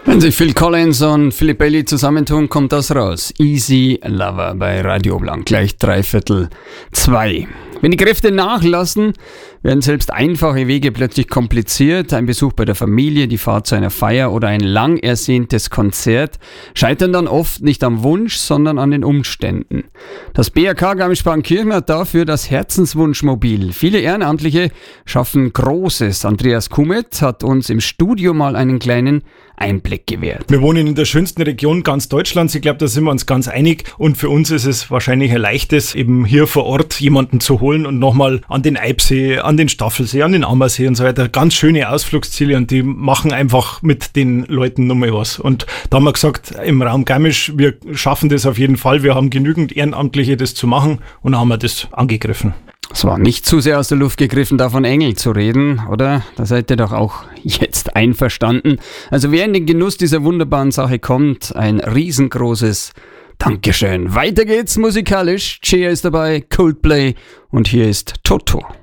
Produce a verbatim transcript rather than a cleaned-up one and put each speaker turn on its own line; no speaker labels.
Wenn sich Phil Collins und Philip Bailey zusammentun, kommt das raus. Easy Lover bei Radio Blanc, gleich dreiviertel zwei. Wenn die Kräfte nachlassen, werden selbst einfache Wege plötzlich kompliziert. Ein Besuch bei der Familie, die Fahrt zu einer Feier oder ein lang ersehntes Konzert scheitern dann oft nicht am Wunsch, sondern an den Umständen. Das B R K Garmisch-Partenkirchen hat dafür das Herzenswunschmobil. Viele Ehrenamtliche schaffen Großes. Andreas Kumet hat uns im Studio mal einen kleinen Einblick gewährt.
Wir wohnen in der schönsten Region ganz Deutschlands. Ich glaube, da sind wir uns ganz einig. Und für uns ist es wahrscheinlich ein leichtes, eben hier vor Ort jemanden zu holen und nochmal an den Eibsee, an den Staffelsee, an den Ammersee und so weiter. Ganz schöne Ausflugsziele und die machen einfach mit den Leuten nochmal was. Und da haben wir gesagt, im Raum Garmisch, wir schaffen das auf jeden Fall. Wir haben genügend Ehrenamtliche, das zu machen, und dann haben wir das angegriffen.
Es war nicht zu sehr aus der Luft gegriffen, da von Engel zu reden, oder? Da seid ihr doch auch jetzt einverstanden. Also wer in den Genuss dieser wunderbaren Sache kommt, ein riesengroßes Dankeschön. Weiter geht's musikalisch. Cher ist dabei, Coldplay und hier ist Toto.